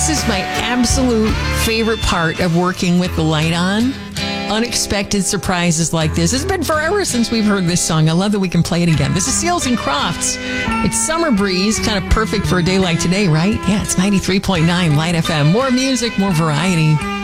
This is my absolute favorite part of working with the light on. Unexpected surprises like this. It's been forever since we've heard this song. I love that we can play it again. This is Seals and Crofts. It's Summer Breeze, kind of perfect for a day like today, right? Yeah, it's 93.9 Light FM. More music, more variety.